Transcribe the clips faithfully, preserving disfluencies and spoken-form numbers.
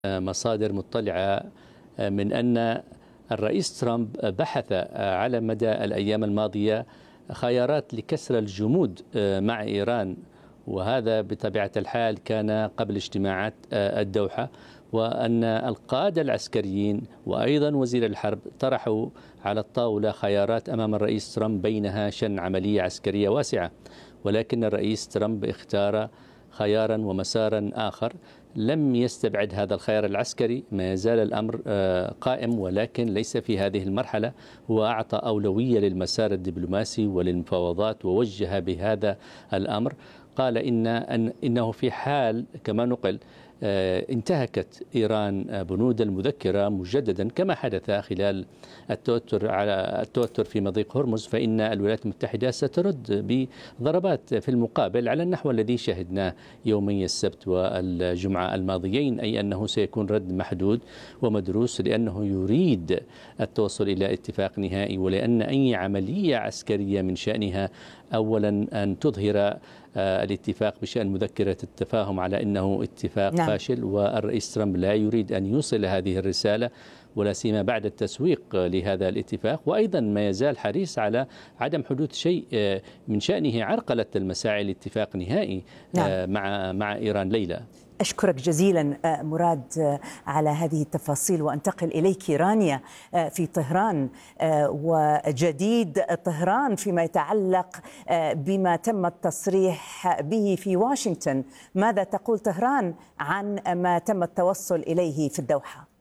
مصادر مطلعة من أن الرئيس ترامب بحث على مدى الأيام الماضية خيارات لكسر الجمود مع إيران، وهذا بطبيعة الحال كان قبل اجتماعات الدوحة، وأن القادة العسكريين وأيضا وزير الحرب طرحوا على الطاولة خيارات أمام الرئيس ترامب، بينها شن عملية عسكرية واسعة، ولكن الرئيس ترامب اختار خيارا ومسارا آخر. لم يستبعد هذا الخيار العسكري، ما يزال الأمر قائم، ولكن ليس في هذه المرحلة. هو أعطى أولوية للمسار الدبلوماسي وللمفاوضات، ووجه بهذا الأمر. قال إن أن إنه في حال كما نقل انتهكت إيران بنود المذكرة مجددا كما حدث خلال التوتر على التوتر في مضيق هرمز، فإن الولايات المتحدة سترد بضربات في المقابل على النحو الذي شهدناه يومي السبت والجمعة الماضيين، أي أنه سيكون رد محدود ومدروس، لأنه يريد التوصل إلى اتفاق نهائي، ولأن أي عملية عسكرية من شأنها أولا أن تظهر الاتفاق بشأن مذكرة التفاهم على أنه اتفاق نعم. فاشل، والرئيس ترامب لا يريد أن يوصل هذه الرسالة، ولا سيما بعد التسويق لهذا الاتفاق، وأيضا ما يزال حريص على عدم حدوث شيء من شأنه عرقلة المساعي لاتفاق نهائي نعم. مع مع إيران. ليلى، أشكرك جزيلا مراد على هذه التفاصيل، وأنتقل إليك رانيا في طهران وجديد طهران فيما يتعلق بما تم التصريح به في واشنطن. ماذا تقول طهران عن ما تم التوصل إليه في الدوحة؟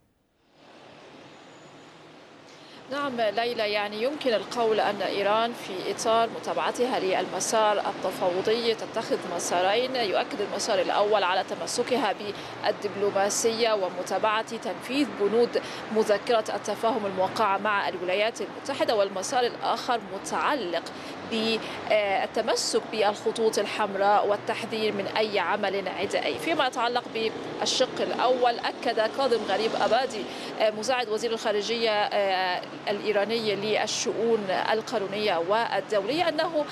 نعم ليلى، يعني يمكن القول أن إيران في إطار متابعتها للمسار التفاوضي تتخذ مسارين. يؤكد المسار الأول على تمسكها بالدبلوماسية ومتابعة تنفيذ بنود مذكرة التفاهم الموقعة مع الولايات المتحدة، والمسار الآخر متعلق بالتمسك بالخطوط الحمراء والتحذير من أي عمل عدائي. فيما يتعلق بالشق الأول، أكد كاظم غريب أبادي مساعد وزير الخارجية الإيراني للشؤون القانونية والدولية أنه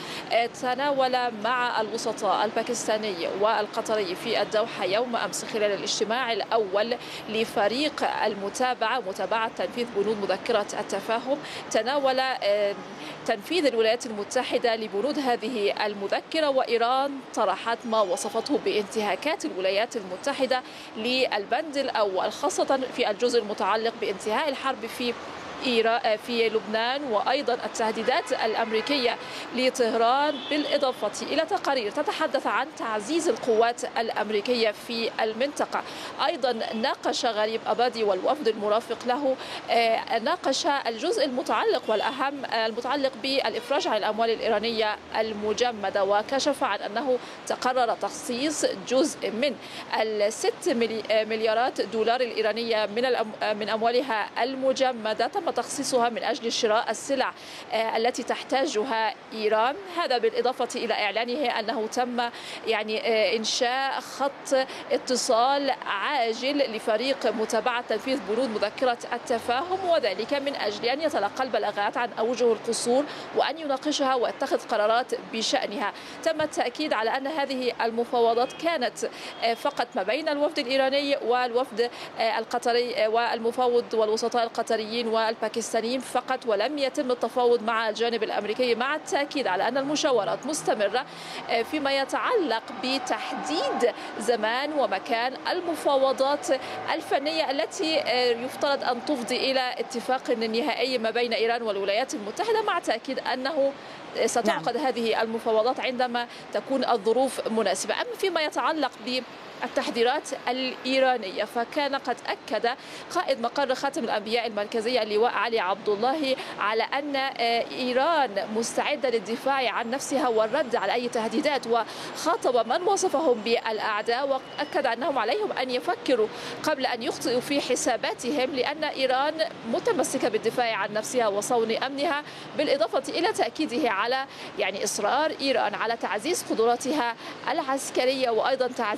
تناول مع الوسطاء الباكستاني والقطري في الدوحة يوم أمس خلال الاجتماع الأول لفريق المتابعة متابعة تنفيذ بنود مذكرة التفاهم، تناول تنفيذ الولايات المتحدة لبنود هذه المذكرة، وإيران طرحت ما وصفته بانتهاكات الولايات المتحدة للبند الأول، خاصة في الجزء المتعلق بانتهاء الحرب في في لبنان، وأيضا التهديدات الأمريكية لطهران، بالإضافة إلى تقارير تتحدث عن تعزيز القوات الأمريكية في المنطقة. أيضا ناقش غريب أبادي والوفد المرافق له ناقش الجزء المتعلق والأهم المتعلق بالإفراج عن الأموال الإيرانية المجمدة، وكشف عن أنه تقرر تخصيص جزء من الست مليارات دولار الإيرانية من من أموالها المجمدة تم تخصيصها من أجل شراء السلع التي تحتاجها إيران. هذا بالإضافة إلى إعلانه أنه تم يعني إنشاء خط اتصال عاجل لفريق متابعة تنفيذ بنود مذكرة التفاهم، وذلك من أجل أن يتلقى البلاغات عن أوجه القصور وأن يناقشها ويتخذ قرارات بشأنها. تم التأكيد على أن هذه المفاوضات كانت فقط ما بين الوفد الإيراني والوفد القطري والمفاوض والوسطاء القطريين والباكستانيين فقط، ولم يتم التفاوض مع الجانب الأمريكي، مع التأكيد على أن المشاورات مستمرة فيما يتعلق بتحديد زمان ومكان المفاوضات الفنية التي يفترض أن تفضي إلى اتفاق نهائي ما بين إيران والولايات المتحدة، مع تأكيد أنه ستعقد نعم. هذه المفاوضات عندما تكون الظروف مناسبة. أما فيما يتعلق ب التحذيرات الإيرانية، فكان قد أكد قائد مقر خاتم الأنبياء المركزية اللواء علي عبد الله على أن إيران مستعدة للدفاع عن نفسها والرد على أي تهديدات، وخاطب من وصفهم بالأعداء، وأكد أنهم عليهم أن يفكروا قبل أن يخطئوا في حساباتهم، لأن إيران متمسكة بالدفاع عن نفسها وصون أمنها، بالإضافة إلى تأكيده على يعني إصرار إيران على تعزيز قدراتها العسكرية وأيضا تعزيز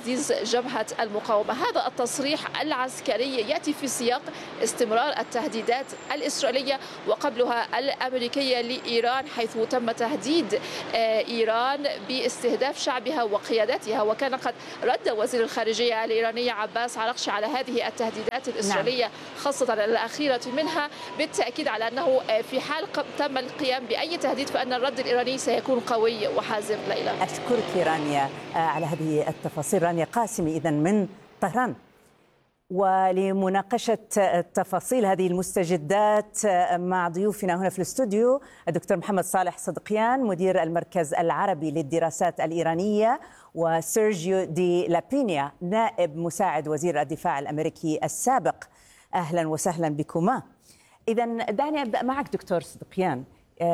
جبهة المقاومة. هذا التصريح العسكري يأتي في سياق استمرار التهديدات الإسرائيلية وقبلها الأمريكية لإيران، حيث تم تهديد إيران باستهداف شعبها وقيادتها، وكان قد رد وزير الخارجية الإيراني عباس عراقشي على هذه التهديدات الإسرائيلية خاصة الأخيرة منها، بالتأكيد على أنه في حال تم القيام بأي تهديد فأن الرد الإيراني سيكون قوي وحازم. ليلى، أشكرك رانيا على هذه التفاصيل. رانيا قاسمي إذن من طهران. ولمناقشة تفاصيل هذه المستجدات مع ضيوفنا هنا في الاستوديو الدكتور محمد صالح صدقيان مدير المركز العربي للدراسات الإيرانية، وسيرجيو دي لابينيا نائب مساعد وزير الدفاع الأمريكي السابق. أهلا وسهلا بكما. إذن دعني أبدأ معك دكتور صدقيان.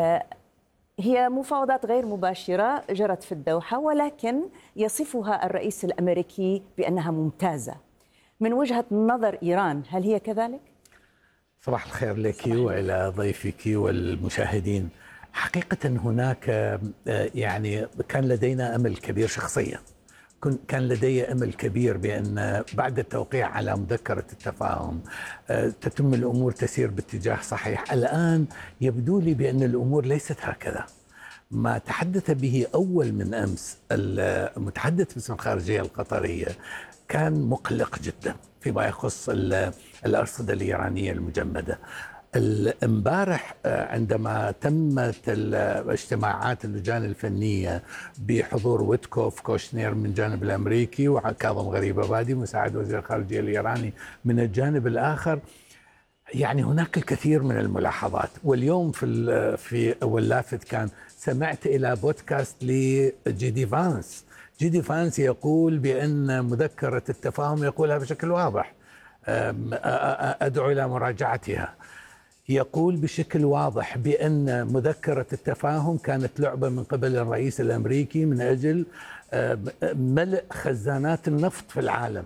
هي مفاوضات غير مباشرة جرت في الدوحة، ولكن يصفها الرئيس الأمريكي بأنها ممتازة. من وجهة نظر إيران هل هي كذلك؟ صباح الخير لك وإلى ضيفك والمشاهدين. حقيقة هناك يعني كان لدينا أمل كبير شخصيا، كان لدي أمل كبير بأن بعد التوقيع على مذكرة التفاهم تتم الأمور تسير باتجاه صحيح. الآن يبدو لي بأن الأمور ليست هكذا. ما تحدث به أول من أمس المتحدث باسم الخارجية القطرية كان مقلق جدا فيما يخص الأرصدة الإيرانية المجمدة. امبارح عندما تمت اجتماعات اللجان الفنية بحضور ويتكوف كوشنير من الجانب الأمريكي وكاظم غريب أبادي مساعد وزير الخارجية الإيراني من الجانب الآخر، يعني هناك الكثير من الملاحظات. واليوم في في واللافت كان سمعت إلى بودكاست لجيدي فانس. جيدي فانس يقول بأن مذكرة التفاهم يقولها بشكل واضح، أدعو إلى مراجعتها. يقول بشكل واضح بأن مذكرة التفاهم كانت لعبة من قبل الرئيس الأمريكي من أجل ملء خزانات النفط في العالم،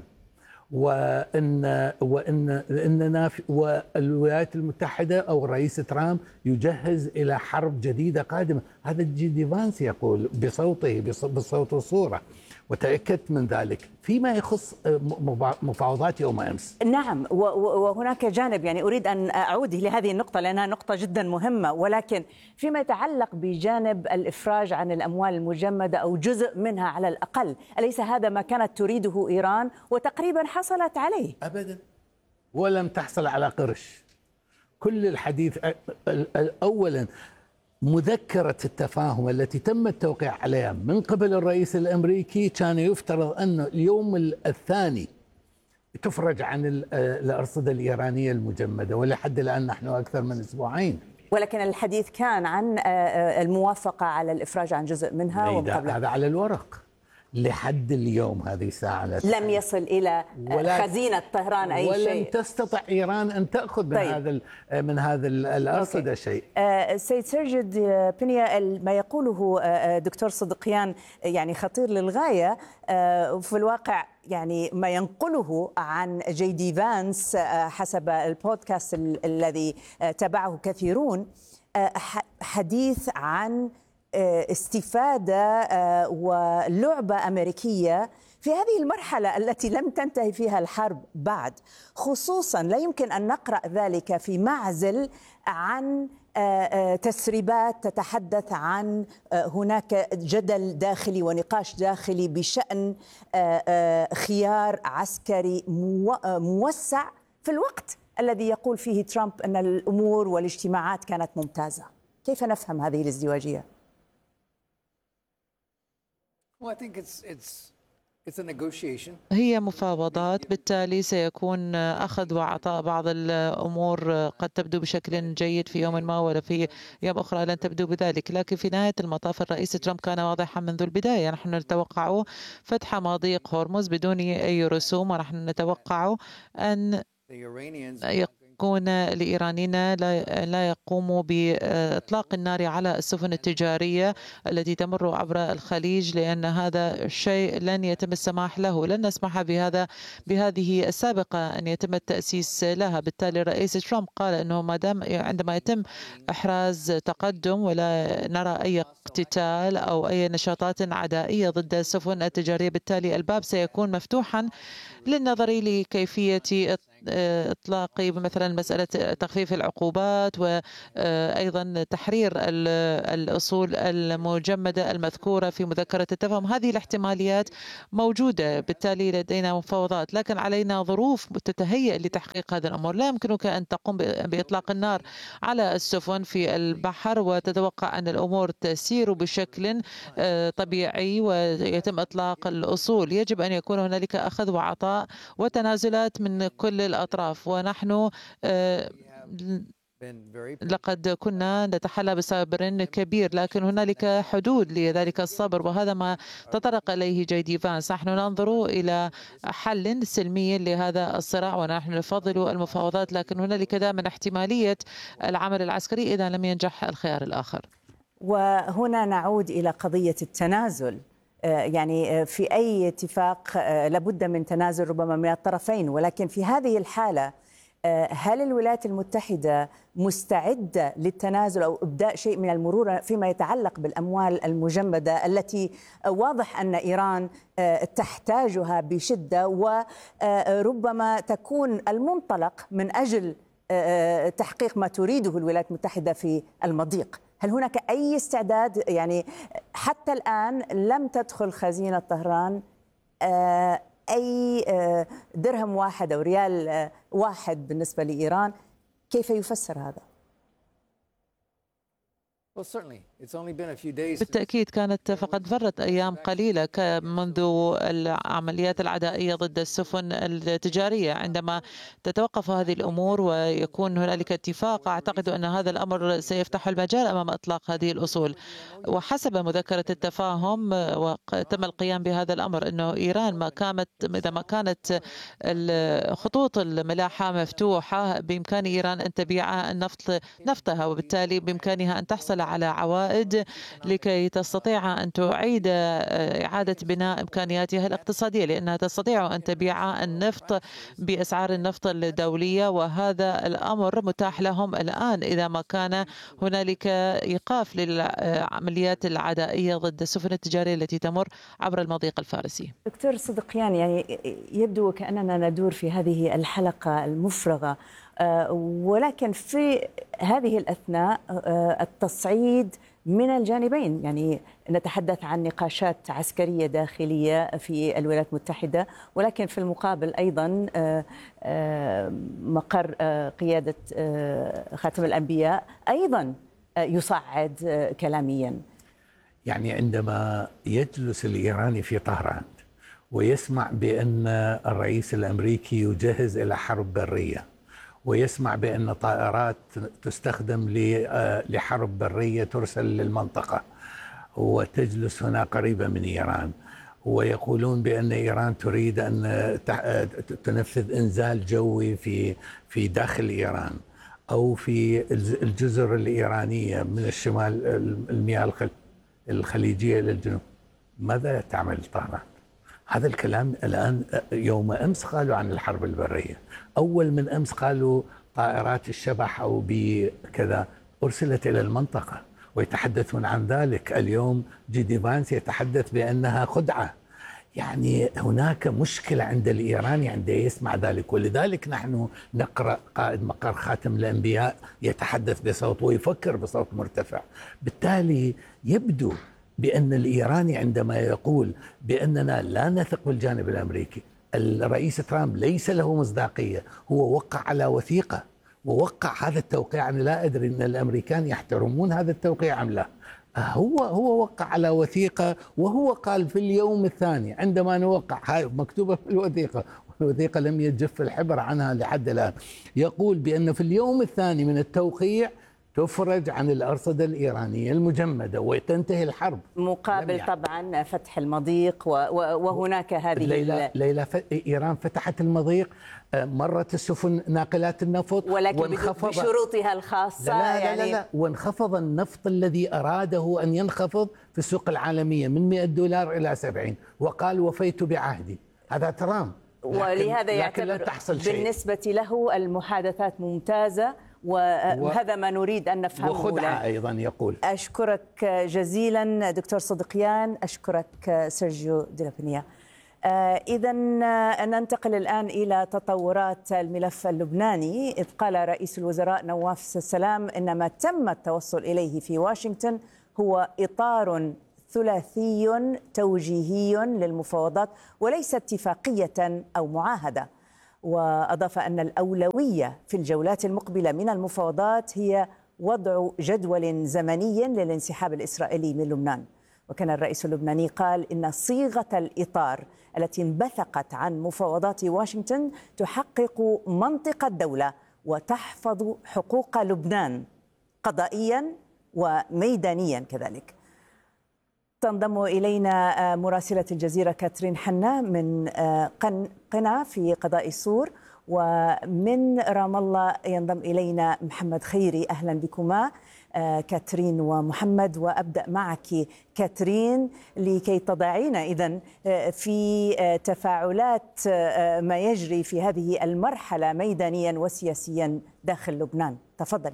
وإن وإن إننا والولايات المتحدة أو الرئيس ترامب يجهز إلى حرب جديدة قادمة. هذا جيدي فانس يقول بصوته بالصوت والصورة، وتأكدت من ذلك. فيما يخص مفاوضات يوم أمس، نعم، وهناك جانب يعني أريد أن أعود لهذه النقطة لأنها نقطة جدا مهمة، ولكن فيما يتعلق بجانب الإفراج عن الأموال المجمدة أو جزء منها على الأقل، أليس هذا ما كانت تريده إيران وتقريبا حصلت عليه؟ أبدا، ولم تحصل على قرش. كل الحديث أولا مذكرة التفاهم التي تم التوقيع عليها من قبل الرئيس الأمريكي كان يفترض أن اليوم الثاني تفرج عن الأرصدة الإيرانية المجمدة، ولحد الآن نحن أكثر من أسبوعين. ولكن الحديث كان عن الموافقة على الإفراج عن جزء منها. هذا على الورق. لحد اليوم هذه الساعة لم يصل إلى خزينة طهران أي ولن شيء. ولن تستطع إيران أن تأخذ من طيب. هذا من هذا الأرصدة شيء. سيد سيرجيو دي بينيا، ما يقوله دكتور صدقيان يعني خطير للغاية. في الواقع يعني ما ينقله عن جيدي فانس حسب البودكاست الذي تابعه كثيرون حديث عن استفادة ولعبة أمريكية في هذه المرحلة التي لم تنتهي فيها الحرب بعد، خصوصا لا يمكن أن نقرأ ذلك في معزل عن تسريبات تتحدث عن هناك جدل داخلي ونقاش داخلي بشأن خيار عسكري موسع في الوقت الذي يقول فيه ترامب أن الأمور والاجتماعات كانت ممتازة. كيف نفهم هذه الازدواجية؟ هي مفاوضات، بالتالي سيكون أخذ وعطاء. بعض الأمور قد تبدو بشكل جيد في يوم ما وفي أيام أخرى لن تبدو بذلك، لكن في نهاية المطاف الرئيس ترامب كان واضحا منذ البداية. نحن نتوقع فتح مضيق هرمز بدون أي رسوم، ونحن نتوقع أن يكون الإيرانيين لا لا يقوموا بإطلاق النار على السفن التجارية التي تمر عبر الخليج، لأن هذا الشيء لن يتم السماح له. لن نسمح بهذا بهذه السابقة أن يتم التأسيس لها. بالتالي الرئيس ترامب قال أنه ما دام عندما يتم إحراز تقدم ولا نرى أي اقتتال أو أي نشاطات عدائية ضد السفن التجارية، بالتالي الباب سيكون مفتوحا للنظر لكيفية إطلاق مثلا مسألة تخفيف العقوبات وأيضا تحرير الأصول المجمدة المذكورة في مذكرة التفاهم. هذه الاحتماليات موجودة، بالتالي لدينا مفاوضات، لكن علينا ظروف تتهيأ لتحقيق هذه الأمور. لا يمكنك أن تقوم بإطلاق النار على السفن في البحر وتتوقع أن الأمور تسير بشكل طبيعي ويتم إطلاق الأصول. يجب أن يكون هنالك أخذ وعطاء وتنازلات من كل الأطراف، ونحن لقد كنا نتحلى بصبر كبير، لكن هنالك حدود لذلك الصبر، وهذا ما تطرق إليه جي دي فانس. نحن ننظر إلى حل سلمي لهذا الصراع ونحن نفضل المفاوضات، لكن هنالك دائما احتمالية العمل العسكري إذا لم ينجح الخيار الآخر. وهنا نعود إلى قضية التنازل. يعني في أي اتفاق لابد من تنازل ربما من الطرفين، ولكن في هذه الحالة هل الولايات المتحدة مستعدة للتنازل أو إبداء شيء من المرونة فيما يتعلق بالأموال المجمدة التي واضح أن إيران تحتاجها بشدة وربما تكون المنطلق من أجل تحقيق ما تريده الولايات المتحدة في المضيق؟ هل هناك أي استعداد؟ يعني حتى الآن لم تدخل خزينة طهران أي درهم واحد أو ريال واحد بالنسبة لإيران. كيف يفسر هذا؟ بالتأكيد كانت فقط فرت أيام قليلة منذ العمليات العدائية ضد السفن التجارية. عندما تتوقف هذه الأمور ويكون هنالك اتفاق، أعتقد أن هذا الأمر سيفتح المجال أمام إطلاق هذه الأصول. وحسب مذكرة التفاهم وتم القيام بهذا الأمر، أنه إيران ما كانت إذا ما كانت خطوط الملاحة مفتوحة بإمكان إيران أن تبيع النفط نفطها، وبالتالي بإمكانها أن تحصل على عوائد لكي تستطيع أن تعيد إعادة بناء إمكانياتها الاقتصادية، لأنها تستطيع أن تبيع النفط بأسعار النفط الدولية، وهذا الأمر متاح لهم الآن إذا ما كان هنالك إيقاف للعمليات العدائية ضد السفن التجارية التي تمر عبر المضيق الفارسي. دكتور صدقيان، يعني يبدو كأننا ندور في هذه الحلقة المفرغة، ولكن في هذه الأثناء التصعيد من الجانبين، يعني نتحدث عن نقاشات عسكرية داخلية في الولايات المتحدة، ولكن في المقابل أيضا مقر قيادة خاتم الأنبياء أيضا يصعد كلاميا. يعني عندما يجلس الإيراني في طهران ويسمع بأن الرئيس الأمريكي يجهز إلى حرب برية، ويسمع بأن طائرات تستخدم لحرب برية ترسل للمنطقة، وتجلس هنا قريبة من إيران، ويقولون بأن إيران تريد أن تنفذ إنزال جوي في في داخل إيران أو في الجزر الإيرانية من الشمال، المياه الخليجية إلى الجنوب. ماذا تعمل طهران؟ هذا الكلام الآن. يوم أمس قالوا عن الحرب البرية، أول من أمس قالوا طائرات الشبح أو بكذا أرسلت إلى المنطقة ويتحدثون عن ذلك. اليوم جي دي فانس يتحدث بأنها خدعة. يعني هناك مشكلة عند الإيراني عندما يسمع ذلك، ولذلك نحن نقرأ قائد مقر خاتم الأنبياء يتحدث بصوت ويفكر بصوت مرتفع. بالتالي يبدو بأن الإيراني عندما يقول بأننا لا نثق بالجانب الأمريكي، الرئيس ترامب ليس له مصداقية. هو وقع على وثيقة ووقع هذا التوقيع. أنا لا أدري أن الأمريكان يحترمون هذا التوقيع أم لا. هو هو وقع على وثيقة، وهو قال في اليوم الثاني عندما نوقع، هاي مكتوبة في الوثيقة، والوثيقة لم يجف الحبر عنها لحد الآن، يقول بأن في اليوم الثاني من التوقيع تفرج عن الأرصدة الإيرانية المجمدة وتنتهي الحرب، مقابل طبعا فتح المضيق وهناك هذه ليلى ليلى إيران فتحت المضيق، مرت السفن ناقلات النفط ولكن بشروطها الخاصة. لا لا, يعني لا, لا وانخفض النفط الذي أراده أن ينخفض في السوق العالمية من مئة دولار إلى سبعين، وقال وفيت بعهدي. هذا ترامب، ولهذا يعتبر بالنسبة له المحادثات ممتازة، وهذا ما نريد أن نفهمه. وخدعة أيضا يقول. أشكرك جزيلا دكتور صدقيان، أشكرك سيرجيو دي لا بينيا. إذا ننتقل الآن إلى تطورات الملف اللبناني، إذ قال رئيس الوزراء نواف السلام إن ما تم التوصل إليه في واشنطن هو إطار ثلاثي توجيهي للمفاوضات وليس اتفاقية أو معاهدة. وأضاف أن الأولوية في الجولات المقبلة من المفاوضات هي وضع جدول زمني للانسحاب الإسرائيلي من لبنان. وكان الرئيس اللبناني قال إن صيغة الإطار التي انبثقت عن مفاوضات واشنطن تحقق منطق الدولة وتحفظ حقوق لبنان قضائيا وميدانيا كذلك. تنضم إلينا مراسلة الجزيرة كاترين حنا من قنا في قضاء سور، ومن رام الله ينضم إلينا محمد خيري. أهلا بكما كاترين ومحمد، وأبدأ معك كاترين لكي تضعين إذن في تفاعلات ما يجري في هذه المرحلة ميدانيا وسياسيا داخل لبنان. تفضلي.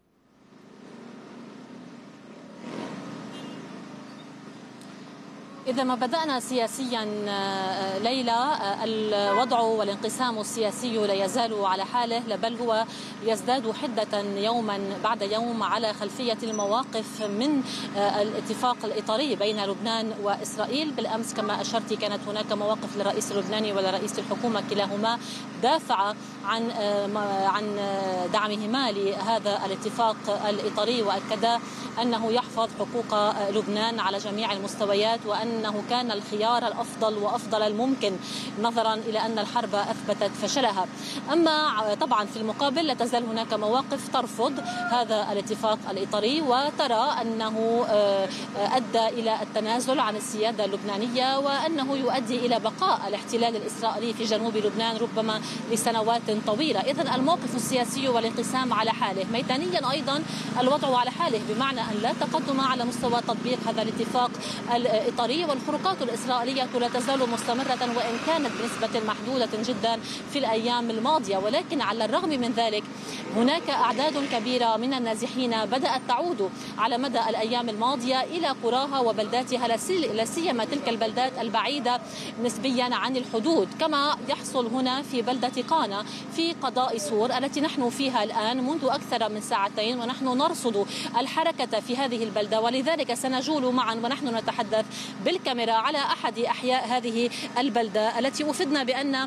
إذا ما بدأنا سياسيا ليلى، الوضع والانقسام السياسي لا يزال على حاله، بل هو يزداد حدة يوما بعد يوم على خلفية المواقف من الاتفاق الإطاري بين لبنان وإسرائيل. بالأمس كما أشرت كانت هناك مواقف للرئيس اللبناني ولرئيس الحكومة، كلاهما دافع عن عن دعمهما لهذا الاتفاق الإطاري، وأكدا أنه يحفظ حقوق لبنان على جميع المستويات، وأن أنه كان الخيار الأفضل وأفضل الممكن نظرا إلى أن الحرب أثبتت فشلها. أما طبعا في المقابل لا تزال هناك مواقف ترفض هذا الاتفاق الإطاري وترى أنه أدى إلى التنازل عن السيادة اللبنانية، وأنه يؤدي إلى بقاء الاحتلال الإسرائيلي في جنوب لبنان ربما لسنوات طويلة. إذن الموقف السياسي والانقسام على حاله، ميدانيا أيضا الوضع على حاله، بمعنى أن لا تقدم على مستوى تطبيق هذا الاتفاق الإطاري، والخروقات الإسرائيلية لا تزال مستمرة وإن كانت بنسبة محدودة جدا في الأيام الماضية. ولكن على الرغم من ذلك هناك أعداد كبيرة من النازحين بدأت تعود على مدى الأيام الماضية إلى قراها وبلداتها، لا سيما تلك البلدات البعيدة نسبيا عن الحدود، كما يحصل هنا في بلدة قانا في قضاء سور التي نحن فيها الآن منذ أكثر من ساعتين، ونحن نرصد الحركة في هذه البلدة. ولذلك سنجول معا ونحن نتحدث بالكاميرا على أحد أحياء هذه البلدة التي أفدنا بأن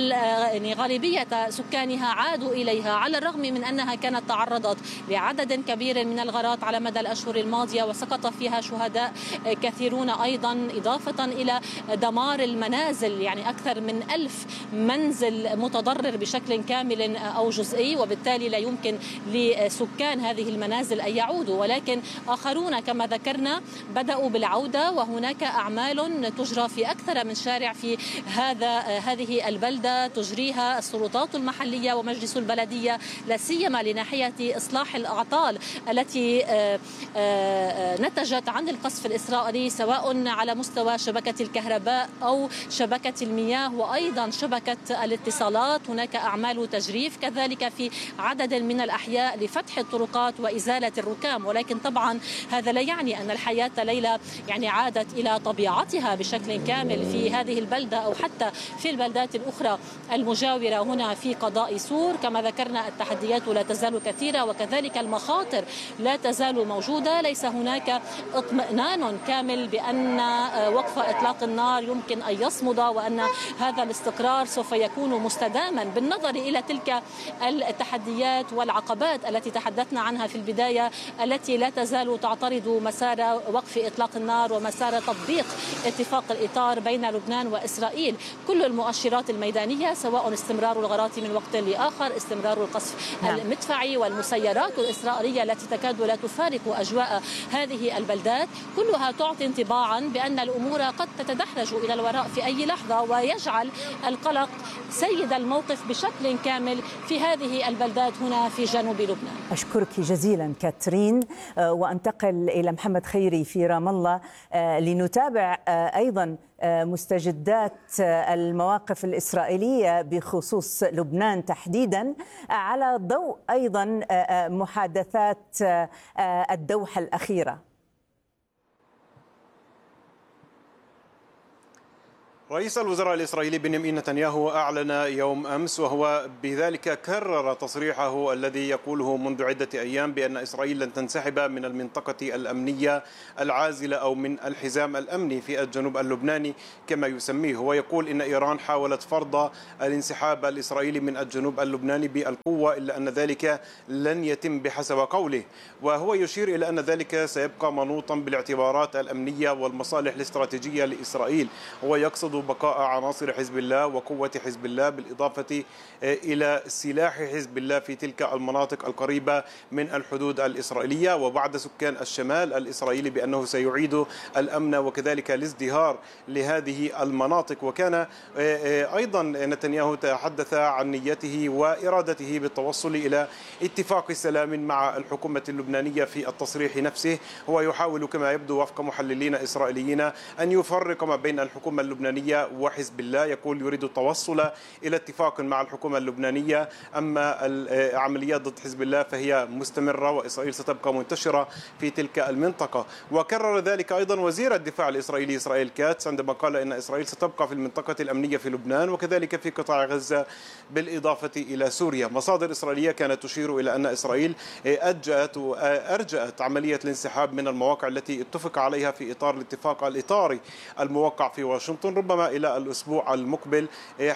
غالبية سكانها عادوا إليها، على الرغم من أنها كانت تعرضت لعدد كبير من الغارات على مدى الأشهر الماضية وسقط فيها شهداء كثيرون أيضا، إضافة إلى دمار المنازل، يعني أكثر من ألف منزل متضرر بشكل كامل أو جزئي، وبالتالي لا يمكن لسكان هذه المنازل أن يعودوا. ولكن آخرون كما ذكرنا بدأوا بالعودة، وهناك أعمال تجرى في أكثر من شارع في هذا هذه البلدة تجريها السلطات المحلية ومجلس البلدية، لا سيما لناحية إصلاح الأعطال التي نتجت عن القصف الإسرائيلي، سواء على مستوى شبكة الكهرباء أو شبكة المياه وأيضا شبكة الاتصالات. هناك أعمال تجريف كذلك في عدد من الأحياء لفتح الطرقات وإزالة الركام. ولكن طبعا هذا لا يعني أن الحياة ليلى يعني عادت إلى طبيعتها بشكل كامل في هذه البلدة أو حتى في البلدات الأخرى المجاورة هنا في قضاء سور. كما ذكرنا التحديات لا تزال كثيرة، وكذلك المخاطر لا تزال موجودة. ليس هناك اطمئنان كامل بأن وقف إطلاق النار يمكن أن يصمد، وأن هذا الاستقرار سوف يكون مستداما، بالنظر إلى تلك التحديات والعقبات التي تحدثنا عنها في البداية التي لا تزال تعترض مسار وقف إطلاق النار ومسار تطبيق اتفاق الإطار بين لبنان وإسرائيل. كل المؤشرات الميدانية سواء استمرار الغارات من وقت لآخر، استمرار القصف نعم. المدفعي والمسيرات الإسرائيلية التي تكاد لا تفارق أجواء هذه البلدات، كلها تعطي انطباعا بأن الأمور قد تتدحرج إلى الوراء في أي لحظة، ويجعل القلق سيد الموقف بشكل كامل في هذه البلدات هنا في جنوب لبنان. أشكرك جزيلا كاترين، وأنتقل إلى محمد خيري في رام الله لنتابع أيضا مستجدات المواقف الإسرائيلية بخصوص لبنان تحديدا، على ضوء أيضا محادثات الدوحة الأخيرة. رئيس الوزراء الإسرائيلي بنيامين نتنياهو أعلن يوم أمس، وهو بذلك كرر تصريحه الذي يقوله منذ عدة أيام بأن إسرائيل لن تنسحب من المنطقة الأمنية العازلة أو من الحزام الأمني في الجنوب اللبناني كما يسميه. هو يقول إن إيران حاولت فرض الانسحاب الإسرائيلي من الجنوب اللبناني بالقوة، إلا أن ذلك لن يتم بحسب قوله. وهو يشير إلى أن ذلك سيبقى منوطا بالاعتبارات الأمنية والمصالح الاستراتيجية لإسرائيل. هو يقصد بقاء عناصر حزب الله وقوة حزب الله بالإضافة إلى سلاح حزب الله في تلك المناطق القريبة من الحدود الإسرائيلية، وبعد سكان الشمال الإسرائيلي بأنه سيعيد الأمن وكذلك الازدهار لهذه المناطق. وكان أيضا نتنياهو تحدث عن نيته وإرادته بالتوصل إلى اتفاق سلام مع الحكومة اللبنانية. في التصريح نفسه هو يحاول كما يبدو وفق محللين إسرائيليين أن يفرق ما بين الحكومة اللبنانية وحزب الله. يقول يريد التوصل إلى اتفاق مع الحكومة اللبنانية، أما العمليات ضد حزب الله فهي مستمرة وإسرائيل ستبقى منتشرة في تلك المنطقة. وكرر ذلك أيضا وزير الدفاع الإسرائيلي إسرائيل كاتس عندما قال إن إسرائيل ستبقى في المنطقة الأمنية في لبنان وكذلك في قطاع غزة بالإضافة إلى سوريا. مصادر إسرائيلية كانت تشير إلى أن إسرائيل أجأت وأرجأت عملية الانسحاب من المواقع التي اتفق عليها في إطار الاتفاق الإطاري الموقع في واشنطن، ربما إلى الأسبوع المقبل،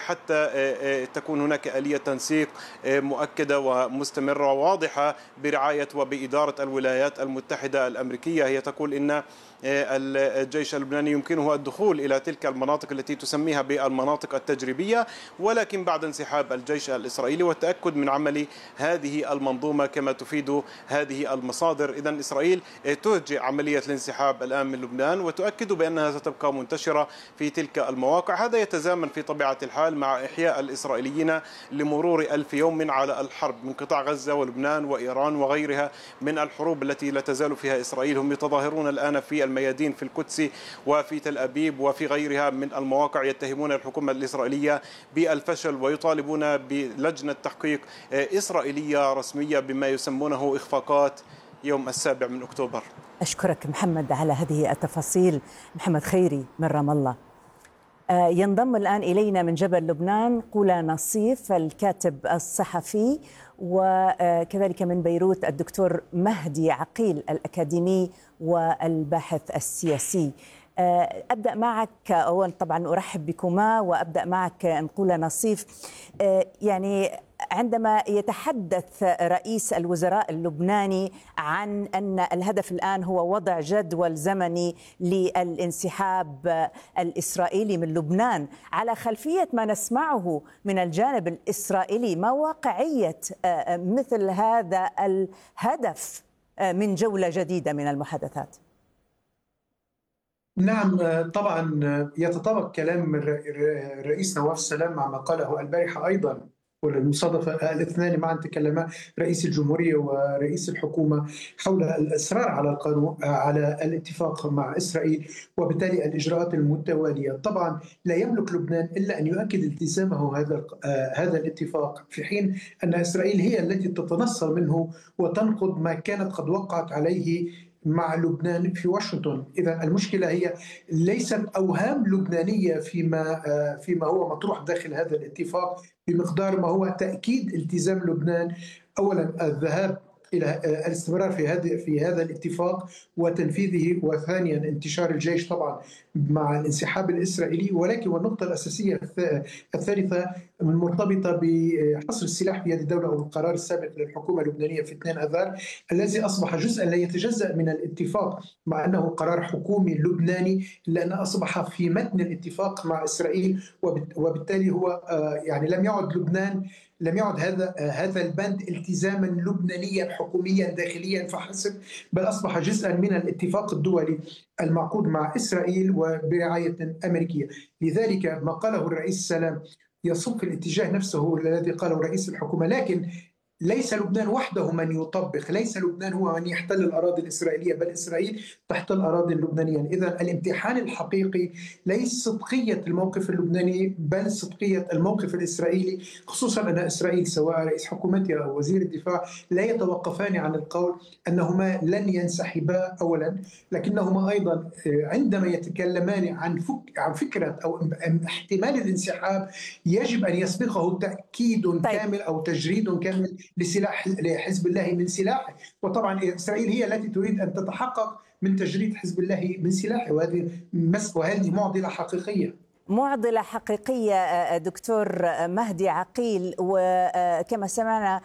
حتى تكون هناك آلية تنسيق مؤكدة ومستمرة وواضحة برعاية وبإدارة الولايات المتحدة الأمريكية. هي تقول إن الجيش اللبناني يمكنه الدخول إلى تلك المناطق التي تسميها بالمناطق التجريبية، ولكن بعد انسحاب الجيش الإسرائيلي والتأكد من عمل هذه المنظومة كما تفيد هذه المصادر. إذن إسرائيل تهجئ عملية الانسحاب الآن من لبنان وتؤكد بأنها ستبقى منتشرة في تلك المواقع. هذا يتزامن في طبيعة الحال مع إحياء الإسرائيليين لمرور ألف يوم على الحرب من قطاع غزة ولبنان وإيران وغيرها من الحروب التي لا تزال فيها إسرائيل. هم يتظاهرون الآن في الميادين في القدس وفي تل أبيب وفي غيرها من المواقع، يتهمون الحكومة الإسرائيلية بالفشل ويطالبون بلجنة تحقيق إسرائيلية رسمية بما يسمونه إخفاقات يوم السابع من أكتوبر. أشكرك محمد على هذه التفاصيل. محمد خيري من رام الله. ينضم الآن إلينا من جبل لبنان قولة نصيف الكاتب الصحفي، وكذلك من بيروت الدكتور مهدي عقيل الأكاديمي والباحث السياسي. أبدأ معك، أولا طبعا أرحب بكما، وأبدأ معك نقولة نصيف. يعني عندما يتحدث رئيس الوزراء اللبناني عن أن الهدف الآن هو وضع جدول زمني للانسحاب الإسرائيلي من لبنان، على خلفية ما نسمعه من الجانب الإسرائيلي، ما واقعية مثل هذا الهدف من جولة جديدة من المحادثات؟ نعم طبعا يتطابق كلام الرئيس نواف السلام مع ما قاله البارحة أيضا، والمصادفة الاثنان معا تكلما رئيس الجمهورية ورئيس الحكومة حول الإصرار على القانون على الاتفاق مع إسرائيل وبالتالي الإجراءات المتوالية. طبعا لا يملك لبنان إلا أن يؤكد التزامه هذا هذا الاتفاق، في حين أن إسرائيل هي التي تتنصل منه وتنقض ما كانت قد وقعت عليه مع لبنان في واشنطن. إذا المشكلة هي ليست أوهام لبنانية فيما فيما هو مطروح داخل هذا الاتفاق، بمقدار ما هو تأكيد التزام لبنان أولا الذهاب إلى الاستمرار في هذا في هذا الاتفاق وتنفيذه، وثانيا انتشار الجيش طبعا مع الانسحاب الإسرائيلي. ولكن والنقطة الأساسية الثالثة المرتبطة بحصر السلاح في يد الدولة أو القرار السابق للحكومة اللبنانية في اثنين آذار الذي أصبح جزءا لا يتجزأ من الاتفاق، مع أنه قرار حكومي لبناني إلا أنه أصبح في متن الاتفاق مع إسرائيل، وبالتالي هو يعني لم يعد لبنان لم يعد هذا هذا البند التزاما لبنانيا حكوميا داخليا فحسب، بل أصبح جزءا من الاتفاق الدولي المعقود مع إسرائيل وبرعاية أمريكية. لذلك ما قاله الرئيس السلام يصب في الاتجاه نفسه الذي قاله رئيس الحكومة، لكن ليس لبنان وحده من يطبق، ليس لبنان هو من يحتل الأراضي الإسرائيلية، بل إسرائيل تحتل الأراضي اللبنانية. إذن الامتحان الحقيقي ليس صدقية الموقف اللبناني بل صدقية الموقف الإسرائيلي، خصوصا أن إسرائيل سواء رئيس حكومتها أو وزير الدفاع لا يتوقفان عن القول أنهما لن ينسحبا أولا، لكنهما أيضا عندما يتكلمان عن فك عن فكرة أو احتمال الانسحاب يجب أن يسبقه تأكيد طيب. كامل أو تجريد كامل لسلاح لحزب الله من سلاحه. وطبعا إسرائيل هي التي تريد أن تتحقق من تجريد حزب الله من سلاحه، وهذه وهذه معضلة حقيقية. معضلة حقيقية دكتور مهدي عقيل. وكما سمعنا